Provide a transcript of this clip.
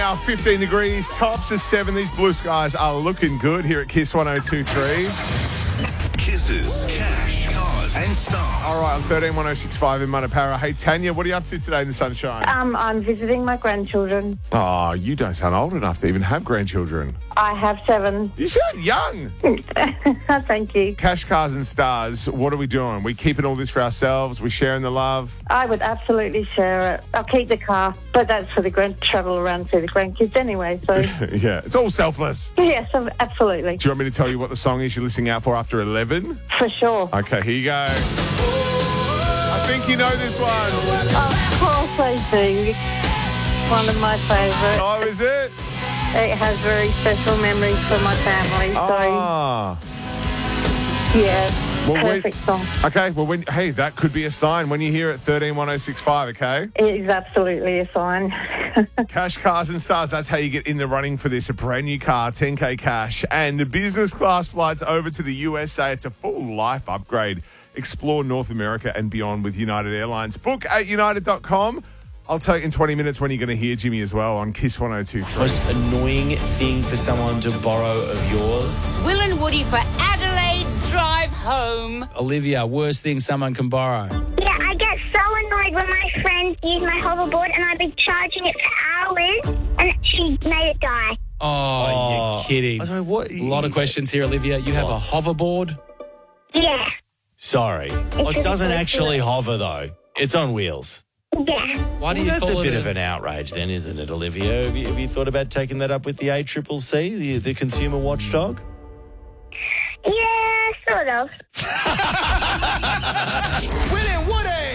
Now 15 degrees, tops of 7. These blue skies are looking good here at Kiss 102.3. Kisses, cash, cars, and stars. All right, on 13-1065 in Manapara. Hey, Tanya, what are you up to today in the sunshine? I'm visiting my grandchildren. Oh, you don't sound old enough to even have grandchildren. I have 7. You sound young. Thank you. Cash, cars, and stars. What are we doing? We keeping all this for ourselves? We sharing the love? I would absolutely share it. I'll keep the car, but that's for the travel around to the grandkids anyway. So Yeah, it's all selfless. yes, absolutely, Do you want me to tell you what the song is you're listening out for after 11? for sure. Okay, here you go. I think you know this one. Of course I do. One of my favourites. Oh, is it? It has very special memories for my family. So Ah. yeah, Well, perfect song. Okay, well, hey, that could be a sign when you hear it 13-1065, okay? It is absolutely a sign. Cash, cars, and stars. That's how you get in the running for this. A brand new car, 10K cash, and business class flights over to the USA. It's a full life upgrade. Explore North America and beyond with United Airlines. Book at united.com. I'll tell you in 20 minutes when you're going to hear Jimmy as well on Kiss 102.3. Most annoying thing for someone to borrow of yours? Will and Woody for Adelaide's drive home. Olivia, worst thing someone can borrow? Yeah, I get so annoyed when my friends use my hoverboard and I've been charging it for hours and she made it die. Oh, you're kidding. I was like, what? A lot of questions here, Olivia. You have a hoverboard? Yeah, Sorry. It doesn't actually hover, though. It's on wheels. yeah. Why do you That's call a it bit of an outrage then, isn't it, Olivia? Have you thought about taking that up with the ACCC, the consumer watchdog? Yeah, sort of. Will and Woody.